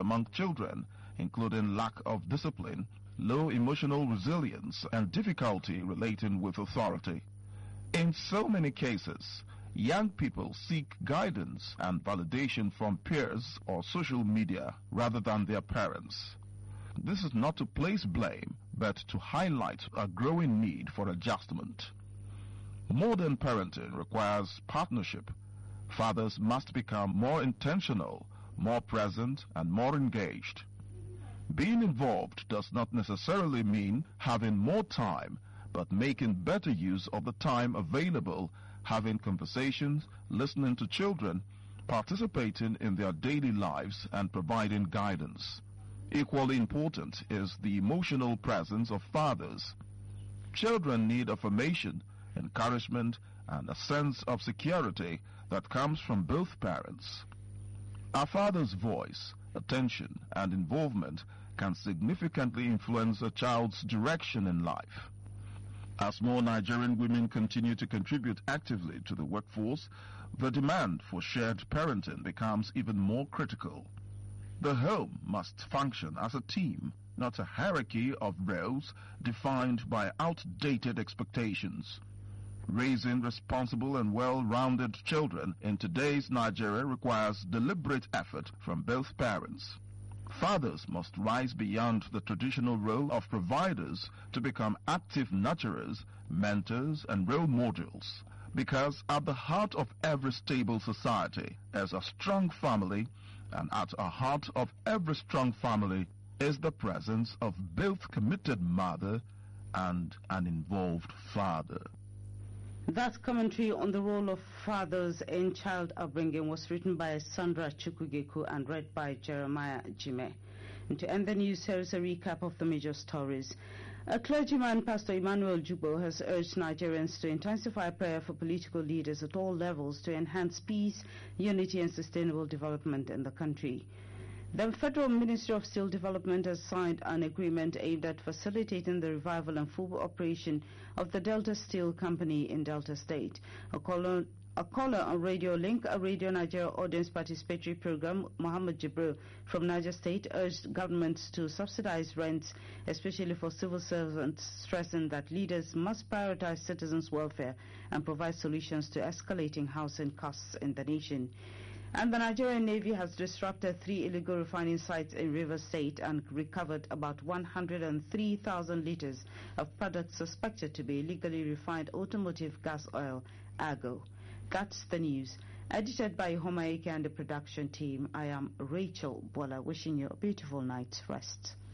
among children, including lack of discipline, low emotional resilience, and difficulty relating with authority. In so many cases, young people seek guidance and validation from peers or social media rather than their parents. This is not to place blame, but to highlight a growing need for adjustment. Modern parenting requires partnership. Fathers must become more intentional, more present, and more engaged. Being involved does not necessarily mean having more time, but making better use of the time available, having conversations, listening to children, participating in their daily lives, and providing guidance. Equally important is the emotional presence of fathers. Children need affirmation, encouragement, and a sense of security that comes from both parents. A father's voice, attention, and involvement can significantly influence a child's direction in life. As more Nigerian women continue to contribute actively to the workforce, the demand for shared parenting becomes even more critical. The home must function as a team, not a hierarchy of roles defined by outdated expectations. Raising responsible and well-rounded children in today's Nigeria requires deliberate effort from both parents. Fathers must rise beyond the traditional role of providers to become active nurturers, mentors, and role models. Because at the heart of every stable society is a strong family, and at the heart of every strong family is the presence of both committed mother and an involved father. That commentary on the role of fathers in child upbringing was written by Sandra Chukwugeku and read by Jeremiah Jime. And to end the news, here is a recap of the major stories. A clergyman, Pastor Emmanuel Jugbo, has urged Nigerians to intensify prayer for political leaders at all levels to enhance peace, unity, and sustainable development in the country. The Federal Ministry of Steel Development has signed an agreement aimed at facilitating the revival and full operation of the Delta Steel Company in Delta State. A caller on Radio Link, a Radio Nigeria audience participatory program, Mohammed Jibril from Niger State, urged governments to subsidize rents, especially for civil servants, stressing that leaders must prioritize citizens' welfare and provide solutions to escalating housing costs in the nation. And the Nigerian Navy has disrupted 3 illegal refining sites in Rivers State and recovered about 103,000 liters of products suspected to be illegally refined automotive gas oil, AGO. That's the news. Edited by Homaike and the production team, I am Rachel Bola, wishing you a beautiful night's rest.